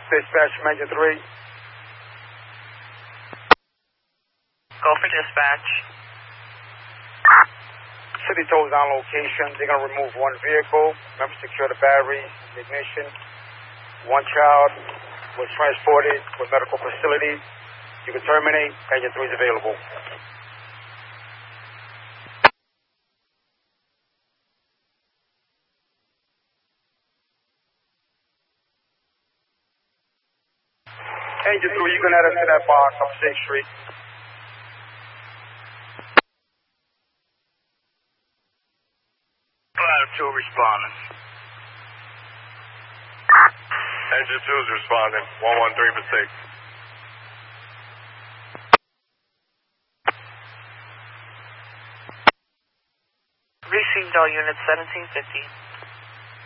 Dispatch from Engine 3. Go for dispatch. City tolls on location. They're going to remove one vehicle. Remember, secure the battery, the ignition. One child was transported to a medical facility. You can terminate. Engine 3 is available. Engine 3, you can head us to that box up 6th Street. 5-2 responding. Engine 2 is responding. 113 for 6. Received all units 1750.